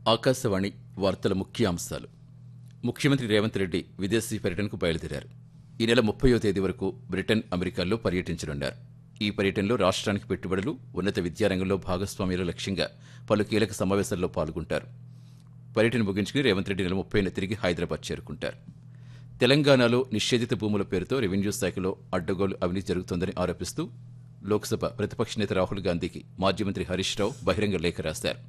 ఆకాశవాణి వార్తల ముఖ్యాంశాలు. ముఖ్యమంత్రి రేవంత్ రెడ్డి విదేశీ పర్యటనకు బయలుదేరారు. ఈ నెల 30వ తేదీ వరకు బ్రిటన్, అమెరికాల్లో పర్యటించనున్నారు. ఈ పర్యటనలో రాష్ట్రానికి పెట్టుబడులు, ఉన్నత విద్యారంగంలో భాగస్వామ్యాల లక్ష్యంగా పలు కీలక సమావేశాల్లో పాల్గొంటారు. పర్యటన ముగించుకుని రేవంత్ రెడ్డి నెల 30న తిరిగి హైదరాబాద్ చేరుకుంటారు. తెలంగాణలో నిషేధిత భూముల పేరుతో రెవెన్యూ శాఖలో అడ్డగోలు అవినీతి జరుగుతోందని ఆరోపిస్తూ లోక్సభ ప్రతిపక్ష నేత రాహుల్ గాంధీకి మాజీ మంత్రి హరీష్ రావు బహిరంగ లేఖ రాశారు.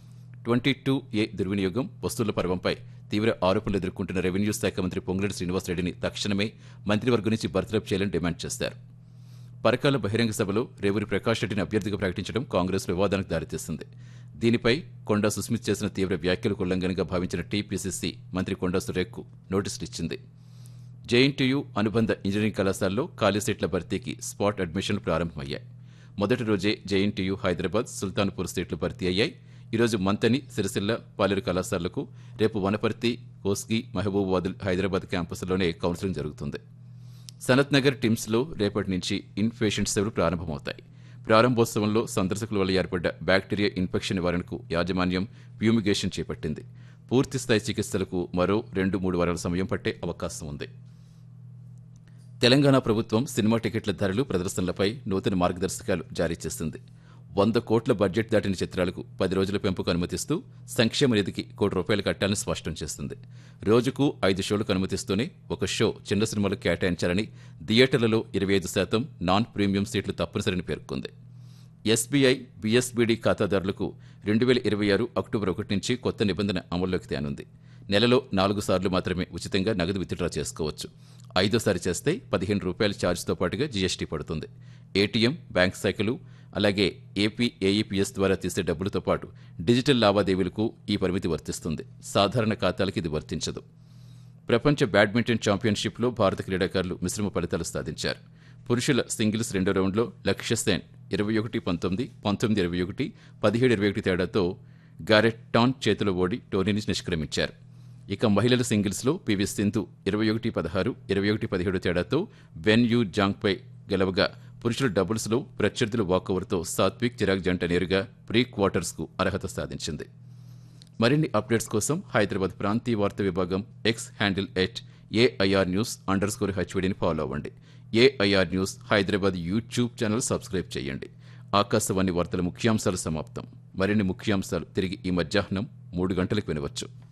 22A దుర్వినియోగం, వస్తువుల పర్వంపై తీవ్ర ఆరోపణలు ఎదుర్కొంటున్న రెవెన్యూ శాఖ మంత్రి పొంగులేటి శ్రీనివాసరెడ్డిని తక్షణమే మంత్రివర్గం నుంచి బర్తరఫ్ చేయాలని డిమాండ్ చేశారు. పరకాల బహిరంగ సభలో రేవూరి ప్రకాష్ రెడ్డిని అభ్యర్థిగా ప్రకటించడం కాంగ్రెస్ వివాదానికి దారితీసింది. దీనిపై కొండా సుస్మిత్ చేసిన తీవ్ర వ్యాఖ్యలకు ఉల్లంఘనగా భావించిన టీపీసీసీ మంత్రి కొండా సురేఖ్కు నోటీసులు ఇచ్చింది. జేఎన్టీయూ అనుబంధ ఇంజనీరింగ్ కళాశాలలో ఖాళీ సీట్ల భర్తీకి స్పాట్ అడ్మిషన్లు ప్రారంభమయ్యాయి. మొదటి రోజే జేఎన్టీయూ హైదరాబాద్, సుల్తాన్పూర్ సీట్లు భర్తీ అయ్యాయి. ఈరోజు మంతని, సిరిసిల్ల, పాలేరు కళాశాలలకు, రేపు వనపర్తి, కోస్గి, మహబూబాబాద్, హైదరాబాద్ క్యాంపస్లోనే కౌన్సిలింగ్ జరుగుతుంది. సనత్ నగర్ టిమ్స్లో రేపటి నుంచి ఇన్ పేషెంట్ సేవలు ప్రారంభమవుతాయి. ప్రారంభోత్సవంలో సందర్శకుల వల్ల ఏర్పడ్డ బ్యాక్టీరియా ఇన్ఫెక్షన్ నివారణకు యాజమాన్యం ఫ్యూమిగేషన్ చేపట్టింది. పూర్తిస్థాయి చికిత్సలకు మరో 2-3 వారాల సమయం పట్టే అవకాశం ఉంది. తెలంగాణ ప్రభుత్వం సినిమా టికెట్ల ధరలు, ప్రదర్శనలపై నూతన మార్గదర్శకాలు జారీ చేసింది. 100 కోట్ల బడ్జెట్ దాటిన చిత్రాలకు 10 రోజుల పెంపుకు అనుమతిస్తూ సంక్షేమ నిధికి ₹1 కట్టాలని స్పష్టం చేస్తుంది. రోజుకు 5 షోలకు అనుమతిస్తూనే ఒక షో చిన్న సినిమాలకు కేటాయించాలని, థియేటర్లలో 25% నాన్ ప్రీమియం సీట్లు తప్పనిసరిని పేర్కొంది. ఎస్బీఐ, బీఎస్బీడీ ఖాతాదారులకు 2026 అక్టోబర్ 1 నుంచి కొత్త నిబంధన అమల్లోకి తేనుంది. నెలలో 4 సార్లు మాత్రమే ఉచితంగా నగదు విత్డ్రా చేసుకోవచ్చు. 5వ చేస్తే ₹15 ఛార్జ్తో పాటుగా జీఎస్టీ పడుతుంది. ఏటీఎం, బ్యాంక్ శాఖలు, అలాగే ఏపీఏఈపీఎస్ ద్వారా తీసే డబ్బులతో పాటు డిజిటల్ లావాదేవీలకు ఈ పరిమితి వర్తిస్తుంది. సాధారణ ఖాతాలకు ఇది వర్తించదు. ప్రపంచ బ్యాడ్మింటన్ ఛాంపియన్షిప్లో భారత క్రీడాకారులు మిశ్రమ ఫలితాలు సాధించారు. పురుషుల సింగిల్స్ 2వ రౌండ్లో లక్ష్య సేన్ 21-19, 19-21, 17-21 తేడాతో గారెట్ టాన్ చేతిలో ఓడి టోర్నీని నిష్క్రమించారు. ఇక మహిళల సింగిల్స్లో పీవీ సింధు 21-16, 21-17 తేడాతో వెన్ యూ జాంగ్పై గెలవగా, పురుషుల డబుల్స్లో ప్రత్యర్థుల వాకౌవర్తో సాత్విక్, చిరాగ్ జంట నేరుగా ప్రీ క్వార్టర్స్కు అర్హత సాధించింది. మరిన్ని అప్డేట్స్ కోసం హైదరాబాద్ ప్రాంతీయ వార్తా విభాగం ఎక్స్ హ్యాండిల్ @AIR News_HVDని ఫాలో అవ్వండి. AIR news Hyderabad YouTube channel subscribe చేయండి. ఆకాశవాణి వార్తల ముఖ్యాంశాలు సమాప్తం. మరిన్ని ముఖ్యాంశాలు తిరిగి ఈ మధ్యాహ్నం 3 గంటలకు వినవచ్చు.